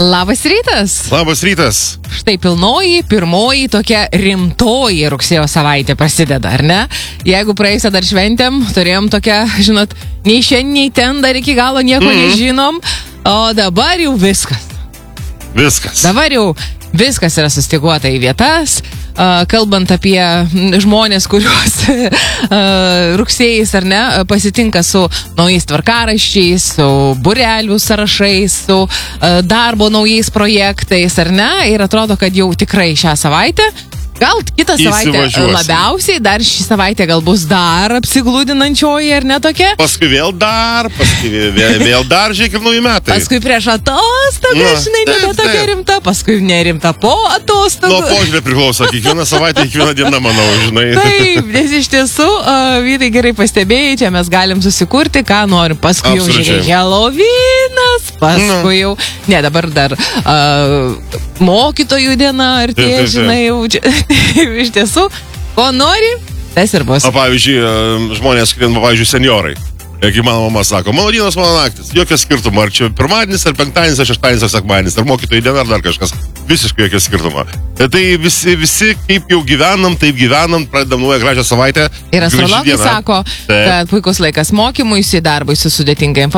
Labas rytas. Labas rytas. Štai pirmoji tokia rimtoji rugsėjo savaitė prasideda, ar ne? Jeigu praėjusią dar šventėm, turėjom tokią, žinot, nei šiandien, nei ten dar iki galo nieko nežinom, o dabar jau viskas. Dabar jau viskas yra sustiguota į vietas. Kalbant apie žmonės, kuriuos rugsėjais, ar ne, pasitinka su naujais tvarkaraščiais, su burelių sąrašais, su darbo naujais projektais, ar ne, ir atrodo, kad jau tikrai šią savaitę, gal kitą savaitę labiausiai, dar šį savaitę gal bus dar apsiglūdinančioji, ar ne tokia? Paskui vėl dar, žiūrėk, ir nauji metai. Paskui prieš atostogą, žinai, nebe tokia rimta, paskui nerimta po atostogų. Nuo požiūrė priklauso, kiekvieną savaitę, kiekvieną dieną, manau, žinai. Taip, nes iš tiesų, vyrai gerai pastebėjai, čia mes galim susikurti, ką norim. Paskui jau, žiūrėk, Helovynas, paskui jau, ne, dabar dar mokytojų diena, ar tie, žinai, jau čia. Iš tiesų, ko nori, tas ir bus. O pavyzdžiui, žmonės, pavyzdžiui, seniorai. Kaip mano mama sako, mano dienos, mano naktis. Jokio skirtumo, ar čia pirmadienis, ar penktadienis, ar šeštadienis, ar sekmadienis, ar mokytojų diena, ar dar kažkas. Visiškai jokio skirtumo. Tai visi kaip jau gyvenam, taip gyvenam, pradedam naują gražią savaitę. Ir astrologai sako, kad puikus laikas mokymuisi, darbui su sudėtinga informacija.